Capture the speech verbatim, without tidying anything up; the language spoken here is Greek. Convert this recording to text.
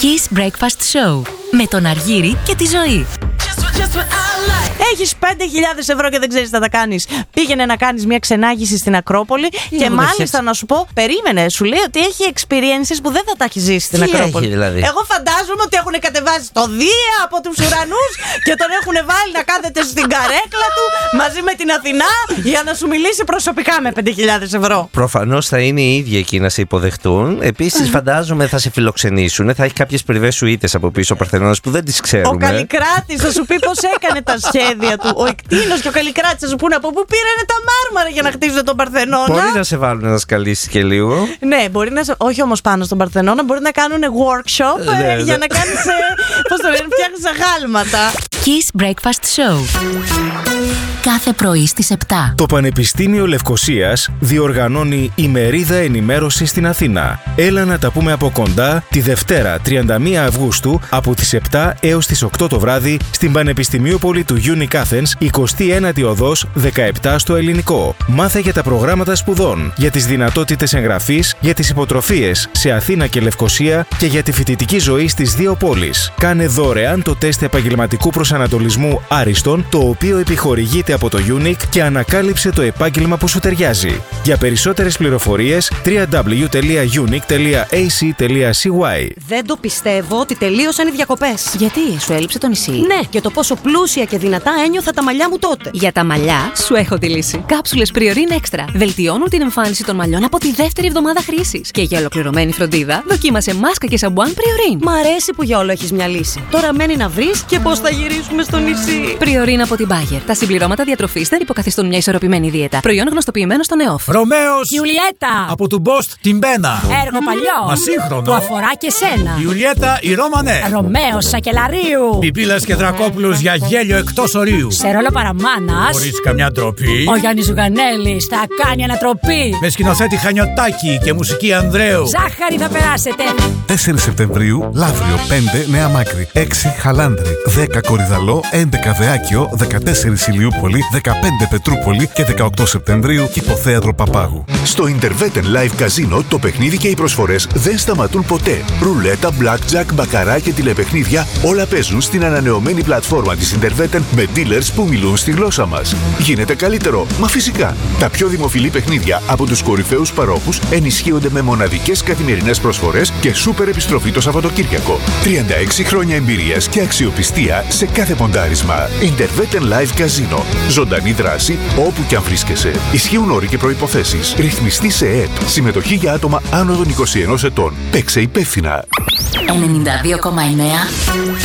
Kiss Breakfast Show με τον Αργύρη και τη Ζωή. Έχεις πέντε χιλιάδες ευρώ και δεν ξέρεις τι θα τα κάνεις. Πήγαινε να κάνεις μια ξενάγηση στην Ακρόπολη Τι και μάλιστα έχεις. να σου πω, περίμενε, σου λέει ότι έχει experiences που δεν θα τα έχει ζήσει στην Τι Ακρόπολη. έχει, δηλαδή? Εγώ φαντάζομαι ότι έχουν κατεβάσει το Δία από τους ουρανούς και τον έχουν βάλει να κάθεται στην καρέκλα του μαζί με την Αθηνά για να σου μιλήσει προσωπικά με πέντε χιλιάδες ευρώ. Προφανώς θα είναι οι ίδιοι εκεί να σε υποδεχτούν. Επίσης, φαντάζομαι θα σε φιλοξενήσουν. Θα έχει κάποιες πριβές σουίτες από πίσω ο Παρθενώνας που δεν τις ξέρουμε. Ο Καλλικράτης θα σου πει πώς έκανε τα σχέδια του. Ο Εκτίνος και ο Καλλικράτης θα σου πούνε από πού πήρανε τα μάρμαρα για να χτίσουν τον Παρθενώνα. Μπορεί να σε βάλουν να σκαλίσεις και λίγο. Ναι, μπορεί να σε... όχι όμως πάνω στον Παρθενώνα, μπορεί να κάνουν workshop ε, Ναι, για ναι. να κάνεις. Ε, πώς το λένε, φτιάχνεις αγάλματα. Kiss Breakfast Show. Κάθε πρωί στις επτά. Το Πανεπιστήμιο Λευκωσίας διοργανώνει ημερίδα ενημέρωση στην Αθήνα. Έλα να τα πούμε από κοντά τη Δευτέρα τριάντα μία Αυγούστου από τις επτά έως τις οκτώ το βράδυ στην Πανεπιστημίοπολη του Unique Athens, εικοστή ένατη οδός δεκαεπτά στο Ελληνικό. Μάθε για τα προγράμματα σπουδών, για τις δυνατότητες εγγραφής, για τις υποτροφίες σε Αθήνα και Λευκωσία και για τη φοιτητική ζωή στις δύο πόλεις. Κάνε δωρεάν το τεστ επαγγελματικού προσανατολισμού Άριστον, το οποίο επιχορηγείται από το Unique και ανακάλυψε το επάγγελμα που σου ταιριάζει. Για περισσότερες πληροφορίες double-u double-u double-u τελεία unique τελεία a c τελεία c y. Δεν το πιστεύω ότι τελείωσαν οι διακοπές. Γιατί, σου έλειψε το νησί? Ναι, και το πόσο πλούσια και δυνατά ένιωθα τα μαλλιά μου τότε. Για τα μαλλιά, σου έχω τη λύση. Κάψουλες Priorin Extra. Βελτιώνουν την εμφάνιση των μαλλιών από τη δεύτερη εβδομάδα χρήσης. Και για ολοκληρωμένη φροντίδα, δοκίμασε μάσκα και σαμπουάν Priorin. Μ' αρέσει που για όλο έχεις μια λύση. Τώρα μένει να βρεις και πώς θα γυρίσουμε στο νησί. Priorin από την Bayer. Τα συμπληρώματα διατροφής δεν υποκαθιστούν μια ισορροπημένη δίαιτα. Προϊόν γνωστοποιημένο στον ΕΟΦ. Ρωμαίος Γιουλιέτα! από του Μπόστ την Μπένα. Έργο παλιό! Μα σύγχρονο. Που αφορά και σένα. Ιουλιέτα η Ρώμανε. Ρωμαίος Σακελαρίου! Πιπίλας και Δρακόπουλος για γέλιο εκτός ορίου. Σε ρόλο παραμάνας. Χωρίς καμιά ντροπή. Ο Γιάννης Ζουγανέλης θα κάνει ανατροπή. Με σκηνοθέτη Χανιωτάκη και μουσική Ανδρέου. Ζάχαρη θα περάσετε. τέσσερις Σεπτεμβρίου, Λαύριο, πέντε Νέα Μάκρη, έξι Χαλάνδρη, δέκα Κορυδαλό, έντεκα Δεάκιο, δεκατέσσερα Ηλιούπολη, δεκαπέντε Πετρούπολη και δεκαοκτώ Σεπτεμβρίου Κηποθέατρο Παπάγου. Στο Interveten Live Casino το παιχνίδι και οι προσφορές δεν σταματούν ποτέ. Ρουλέτα, blackjack, μπακαρά και τηλεπαιχνίδια όλα παίζουν στην ανανεωμένη πλατφόρμα της Interveten με dealers που μιλούν στη γλώσσα μας. Γίνεται καλύτερο, μα φυσικά. Τα πιο δημοφιλή παιχνίδια από τους κορυφαίους παρόχους ενισχύονται με μοναδικές καθημερινές προσφορές και σούπερ επιστροφή το Σαββατοκύριακο. τριάντα έξι χρόνια εμπειρίας και αξιοπιστία σε κάθε ποντάρισμα. Interveten Live Casino. Ζωντανή δράση όπου και αν βρίσκεσαι. Ισχύουν όροι και προϋποθέσεις. Ρυθμιστή σε ΕΕΠ. Συμμετοχή για άτομα άνω των είκοσι ενός ετών. Παίξε υπεύθυνα. ενενήντα δύο κόμμα εννέα